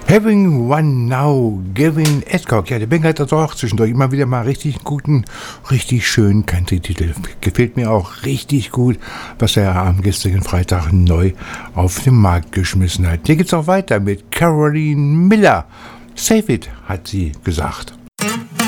Having One Now, Gavin Adcock. Ja, der Bengel hat also auch zwischendurch immer wieder mal richtig guten, richtig schönen Country-Titel. Gefällt mir auch richtig gut, was er am gestrigen Freitag neu auf den Markt geschmissen hat. Hier geht's auch weiter mit Caroline Miller. Save it, hat sie gesagt.